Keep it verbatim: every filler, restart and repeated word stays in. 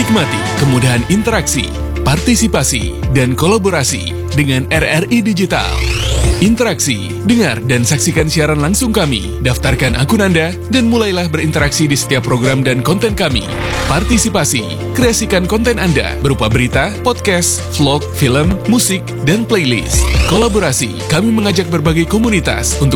Nikmati kemudahan interaksi, partisipasi, dan kolaborasi dengan R R I Digital. Interaksi, dengar dan saksikan siaran langsung kami, daftarkan akun Anda, dan mulailah berinteraksi di setiap program dan konten kami. Partisipasi, kreasikan konten Anda berupa berita, podcast, vlog, film, musik, dan playlist. Kolaborasi, kami mengajak berbagai komunitas untuk